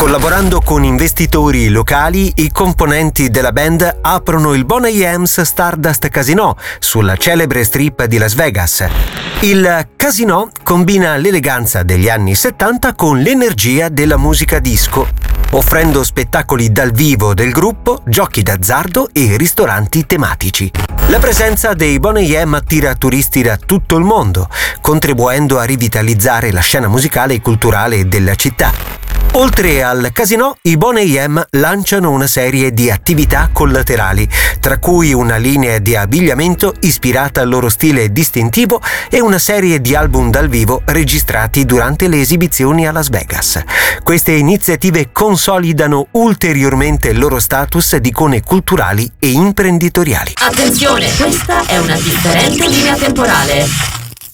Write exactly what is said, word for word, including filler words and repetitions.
Collaborando con investitori locali, i componenti della band aprono il Boney M's Stardust Casino sulla celebre strip di Las Vegas. Il casino combina l'eleganza degli anni settanta con l'energia della musica disco, offrendo spettacoli dal vivo del gruppo, giochi d'azzardo e ristoranti tematici. La presenza dei Boney M attira turisti da tutto il mondo, contribuendo a rivitalizzare la scena musicale e culturale della città. Oltre al casino, i Boney M lanciano una serie di attività collaterali, tra cui una linea di abbigliamento ispirata al loro stile distintivo e una serie di album dal vivo registrati durante le esibizioni a Las Vegas. Queste iniziative consolidano ulteriormente il loro status di icone culturali e imprenditoriali. Attenzione, questa è una differente linea temporale.